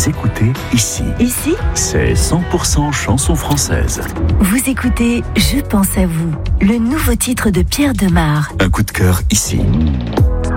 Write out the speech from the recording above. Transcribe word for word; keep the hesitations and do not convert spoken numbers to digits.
écoutez ici. Ici, c'est cent pour cent chanson française. Vous écoutez Je pense à vous, le nouveau titre de Pierre Demar. Un coup de cœur ici.